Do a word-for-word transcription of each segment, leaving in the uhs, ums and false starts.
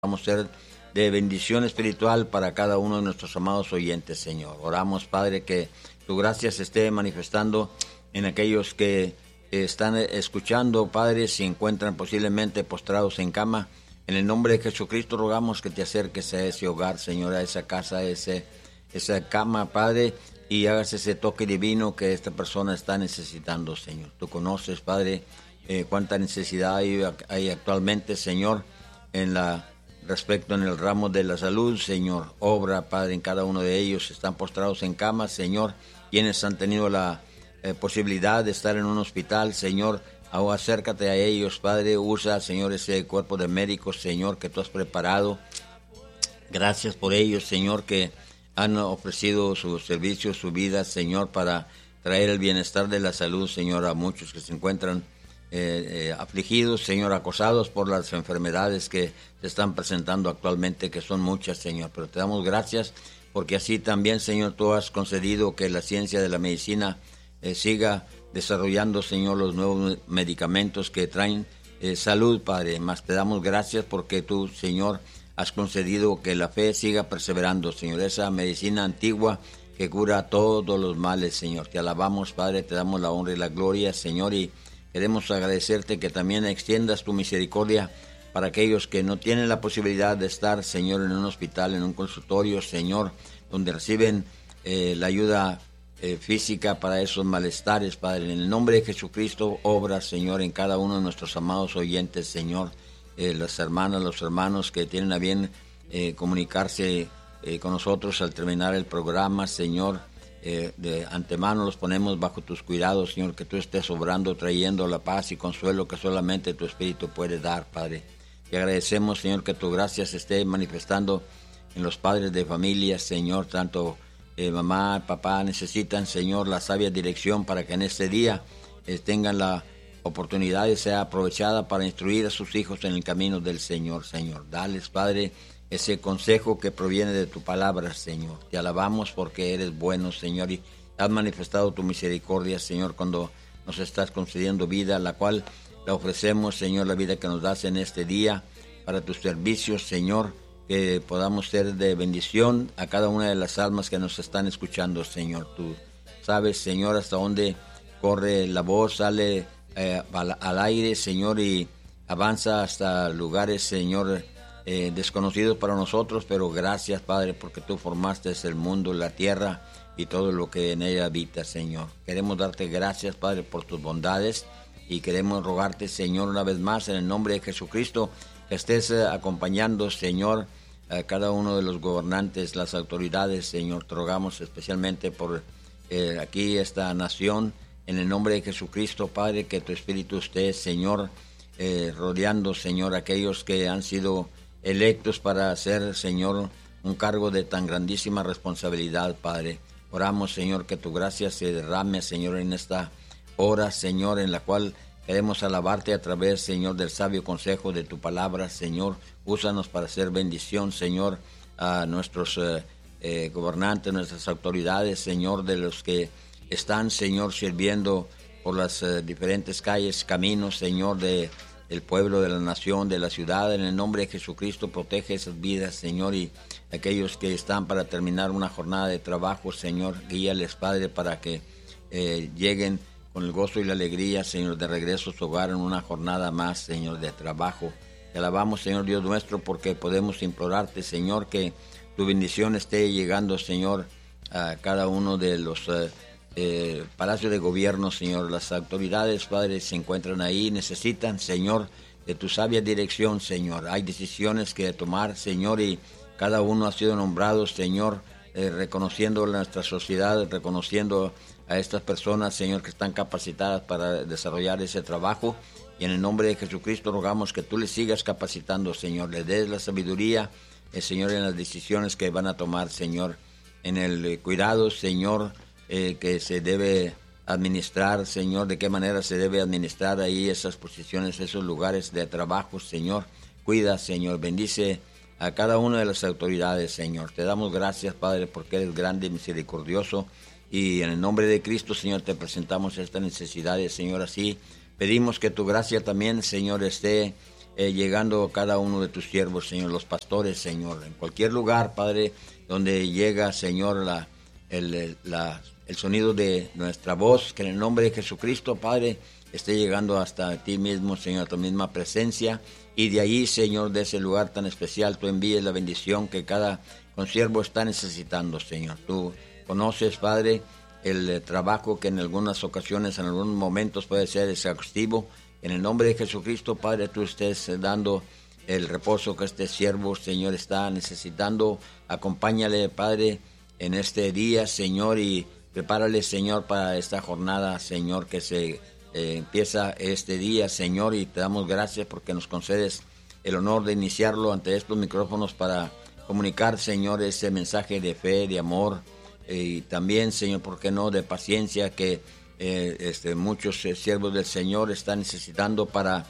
Vamos a ser de bendición espiritual para cada uno de nuestros amados oyentes, Señor. Oramos, Padre, que tu gracia se esté manifestando en aquellos que están escuchando, Padre, si encuentran posiblemente postrados en cama. En el nombre de Jesucristo rogamos que te acerques a ese hogar, Señor, a esa casa, a ese, esa cama, Padre, y hagas ese toque divino que esta persona está necesitando, Señor. Tú conoces, Padre, eh, cuánta necesidad hay, hay actualmente, Señor, en la respecto en el ramo de la salud, Señor. Obra, Padre, en cada uno de ellos. Están postrados en camas, Señor. Quienes han tenido la eh, posibilidad de estar en un hospital, Señor, ahora acércate a ellos, Padre. Usa, Señor, ese cuerpo de médicos, Señor, que tú has preparado. Gracias por ellos, Señor, que han ofrecido su servicio, su vida, Señor, para traer el bienestar de la salud, Señor, a muchos que se encuentran Eh, eh, afligidos, Señor, acosados por las enfermedades que se están presentando actualmente, que son muchas, Señor. Pero te damos gracias porque así también, Señor, tú has concedido que la ciencia de la medicina eh, siga desarrollando, Señor, los nuevos medicamentos que traen eh, salud, Padre. Más te damos gracias porque tú, Señor, has concedido que la fe siga perseverando, Señor. Esa medicina antigua que cura todos los males, Señor. Te alabamos, Padre, te damos la honra y la gloria, Señor, y queremos agradecerte que también extiendas tu misericordia para aquellos que no tienen la posibilidad de estar, Señor, en un hospital, en un consultorio, Señor, donde reciben eh, la ayuda eh, física para esos malestares, Padre. En el nombre de Jesucristo, obra, Señor, en cada uno de nuestros amados oyentes, Señor, eh, las hermanas, los hermanos que tienen a bien eh, comunicarse eh, con nosotros al terminar el programa, Señor. Eh, de antemano los ponemos bajo tus cuidados, Señor, que tú estés obrando, trayendo la paz y consuelo que solamente tu Espíritu puede dar, Padre. Te agradecemos, Señor, que tu gracia se esté manifestando en los padres de familia, Señor, tanto eh, mamá, papá necesitan, Señor, la sabia dirección para que en este día eh, tengan la oportunidad y sea aprovechada para instruir a sus hijos en el camino del Señor, Señor. Dales, Padre, ese consejo que proviene de tu palabra, Señor. Te alabamos porque eres bueno, Señor, y has manifestado tu misericordia, Señor, cuando nos estás concediendo vida, la cual la ofrecemos, Señor, la vida que nos das en este día para tus servicios, Señor, que podamos ser de bendición a cada una de las almas que nos están escuchando, Señor. Tú sabes, Señor, hasta dónde corre la voz, sale eh, al, al aire, Señor, y avanza hasta lugares, Señor, Eh, desconocidos para nosotros, pero gracias, Padre, porque tú formaste el mundo, la tierra y todo lo que en ella habita, Señor. Queremos darte gracias, Padre, por tus bondades y queremos rogarte, Señor, una vez más en el nombre de Jesucristo, que estés eh, acompañando, Señor, a cada uno de los gobernantes, las autoridades, Señor. Te rogamos especialmente por eh, aquí esta nación, en el nombre de Jesucristo, Padre, que tu Espíritu esté, Señor, eh, rodeando, Señor, aquellos que han sido electos para hacer, Señor, un cargo de tan grandísima responsabilidad, Padre. Oramos, Señor, que tu gracia se derrame, Señor, en esta hora, Señor, en la cual queremos alabarte a través, Señor, del sabio consejo de tu palabra, Señor. Úsanos para hacer bendición, Señor, a nuestros eh, eh, gobernantes, nuestras autoridades, Señor, de los que están, Señor, sirviendo por las eh, diferentes calles, caminos, Señor, de el pueblo, de la nación, de la ciudad. En el nombre de Jesucristo, protege esas vidas, Señor, y aquellos que están para terminar una jornada de trabajo, Señor, guíales, Padre, para que eh, lleguen con el gozo y la alegría, Señor, de regreso a su hogar en una jornada más, Señor, de trabajo. Te alabamos, Señor Dios nuestro, porque podemos implorarte, Señor, que tu bendición esté llegando, Señor, a cada uno de los eh, Eh, Palacio de Gobierno, Señor. Las autoridades, Padre, se encuentran ahí, necesitan, Señor, de tu sabia dirección, Señor. Hay decisiones que tomar, Señor, y cada uno ha sido nombrado, Señor, eh, reconociendo nuestra sociedad, reconociendo a estas personas, Señor, que están capacitadas para desarrollar ese trabajo. Y en el nombre de Jesucristo rogamos que tú les sigas capacitando, Señor. Les des la sabiduría, eh, Señor, en las decisiones que van a tomar, Señor. En el eh, cuidado, Señor, Eh, que se debe administrar, Señor, de qué manera se debe administrar ahí esas posiciones, esos lugares de trabajo, Señor. Cuida, Señor, bendice a cada una de las autoridades, Señor. Te damos gracias, Padre, porque eres grande y misericordioso. Y en el nombre de Cristo, Señor, te presentamos estas necesidades, Señor. Así pedimos que tu gracia también, Señor, esté eh, llegando a cada uno de tus siervos, Señor, los pastores, Señor, en cualquier lugar, Padre, donde llega, Señor, la, el, la, el sonido de nuestra voz, que en el nombre de Jesucristo, Padre, esté llegando hasta ti mismo, Señor, a tu misma presencia, y de ahí, Señor, de ese lugar tan especial, tú envíes la bendición que cada consiervo está necesitando, Señor. Tú conoces, Padre, el eh, trabajo que en algunas ocasiones, en algunos momentos puede ser exhaustivo. En el nombre de Jesucristo, Padre, tú estés eh, dando el reposo que este siervo, Señor, está necesitando. Acompáñale, Padre, en este día, Señor, y prepárale, Señor, para esta jornada, Señor, que se eh, empieza este día, Señor, y te damos gracias porque nos concedes el honor de iniciarlo ante estos micrófonos para comunicar, Señor, ese mensaje de fe, de amor, eh, y también, Señor, ¿por qué no?, de paciencia que eh, este, muchos eh, siervos del Señor están necesitando para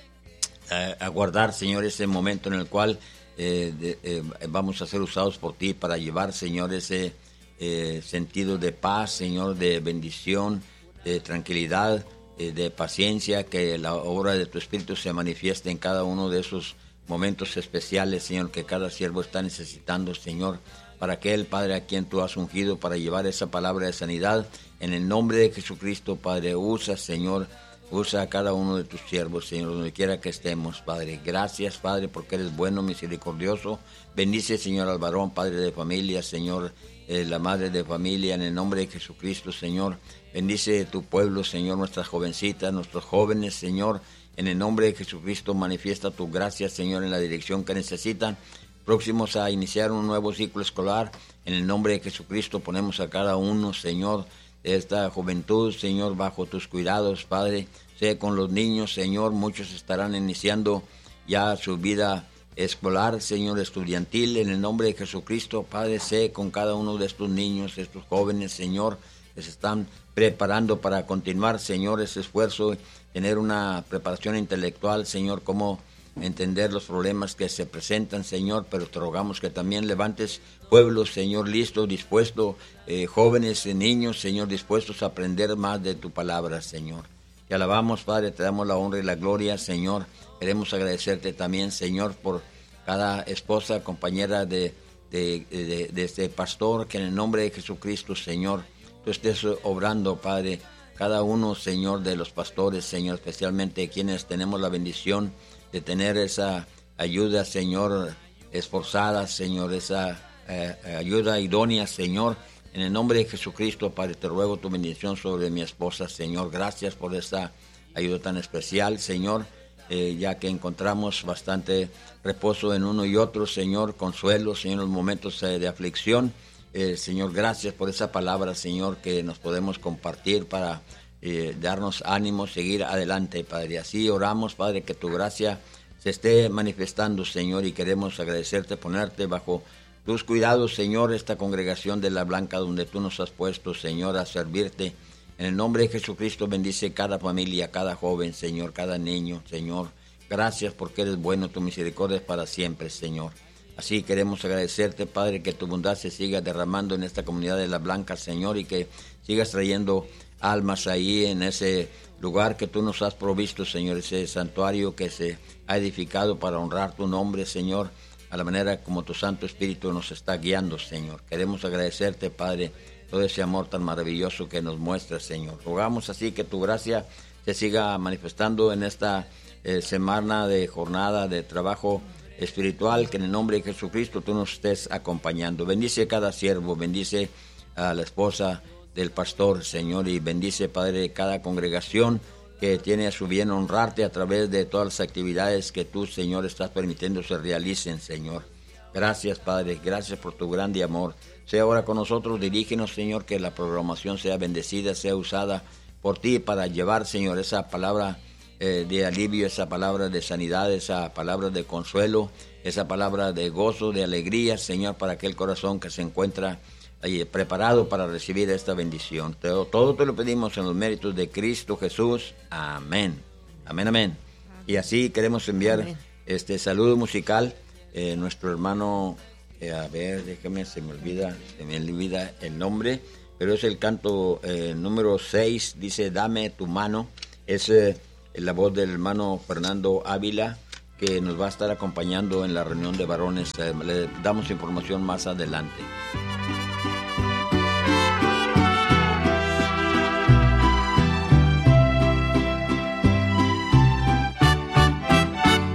eh, aguardar, Señor, ese momento en el cual eh, de, eh, vamos a ser usados por ti para llevar, Señor, ese eh, sentido de paz, Señor, de bendición, de tranquilidad, eh, de paciencia, que la obra de tu Espíritu se manifieste en cada uno de esos momentos especiales, Señor, que cada siervo está necesitando, Señor, para que el Padre, a quien tú has ungido para llevar esa palabra de sanidad, en el nombre de Jesucristo, Padre, usa, Señor, usa a cada uno de tus siervos, Señor, donde quiera que estemos, Padre. Gracias, Padre, porque eres bueno, misericordioso. Bendice, Señor, al varón, Padre de familia, Señor, eh, la madre de familia, en el nombre de Jesucristo, Señor. Bendice tu pueblo, Señor, nuestras jovencitas, nuestros jóvenes, Señor. En el nombre de Jesucristo, manifiesta tu gracia, Señor, en la dirección que necesitan. Próximos a iniciar un nuevo ciclo escolar, en el nombre de Jesucristo ponemos a cada uno, Señor, de esta juventud, Señor, bajo tus cuidados, Padre. Sé con los niños, Señor, muchos estarán iniciando ya su vida escolar, Señor, estudiantil, en el nombre de Jesucristo, Padre. Sé con cada uno de estos niños, estos jóvenes, Señor, que se están preparando para continuar, Señor, ese esfuerzo, tener una preparación intelectual, Señor, cómo entender los problemas que se presentan, Señor, pero te rogamos que también levantes pueblos, Señor, listos, dispuestos, eh, jóvenes y niños, Señor, dispuestos a aprender más de tu palabra, Señor. Te alabamos, Padre, te damos la honra y la gloria, Señor. Queremos agradecerte también, Señor, por cada esposa, compañera de, de, de, de este pastor, que en el nombre de Jesucristo, Señor, tú estés obrando, Padre, cada uno, Señor, de los pastores, Señor, especialmente quienes tenemos la bendición de tener esa ayuda, Señor, esforzada, Señor, esa eh, ayuda idónea, Señor. En el nombre de Jesucristo, Padre, te ruego tu bendición sobre mi esposa, Señor. Gracias por esta ayuda tan especial, Señor, eh, ya que encontramos bastante reposo en uno y otro, Señor, consuelo, Señor, en los momentos eh, de aflicción. Eh, Señor, gracias por esa palabra, Señor, que nos podemos compartir para Eh, darnos ánimo, seguir adelante, Padre. Así oramos, Padre, que tu gracia se esté manifestando, Señor, y queremos agradecerte, ponerte bajo tus cuidados, Señor, esta congregación de la Blanca donde tú nos has puesto, Señor, a servirte. En el nombre de Jesucristo bendice cada familia, cada joven, Señor, cada niño, Señor. Gracias porque eres bueno, tu misericordia es para siempre, Señor. Así queremos agradecerte, Padre, que tu bondad se siga derramando en esta comunidad de la Blanca, Señor, y que sigas trayendo almas ahí en ese lugar que tú nos has provisto, Señor, ese santuario que se ha edificado para honrar tu nombre, Señor, a la manera como tu Santo Espíritu nos está guiando, Señor. Queremos agradecerte, Padre, todo ese amor tan maravilloso que nos muestras, Señor. Rogamos así que tu gracia se siga manifestando en esta eh, semana de jornada de trabajo espiritual, que en el nombre de Jesucristo tú nos estés acompañando. Bendice cada siervo, bendice a la esposa del pastor, Señor, y bendice, Padre, cada congregación que tiene a su bien honrarte a través de todas las actividades que tú, Señor, estás permitiendo se realicen, Señor. Gracias, Padre, gracias por tu grande amor. Sea ahora con nosotros, dirígenos, Señor, que la programación sea bendecida, sea usada por ti para llevar, Señor, esa palabra eh, de alivio, esa palabra de sanidad, esa palabra de consuelo, esa palabra de gozo, de alegría, Señor, para aquel corazón que se encuentra ahí preparado para recibir esta bendición. Todo, todo te lo pedimos en los méritos de Cristo Jesús. Amén. Amén, amén. Y así queremos enviar amén. Este saludo musical. Eh, nuestro hermano, eh, a ver, déjeme, se me olvida, se me olvida el nombre, pero es el canto eh, número seis, dice, dame tu mano. Es eh, la voz del hermano Fernando Ávila, que nos va a estar acompañando en la reunión de varones. Eh, le damos información más adelante.